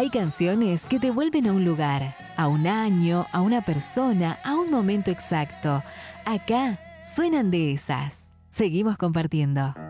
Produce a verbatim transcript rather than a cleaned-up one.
Hay canciones que te vuelven a un lugar, a un año, a una persona, a un momento exacto. Acá suenan de esas. Seguimos compartiendo.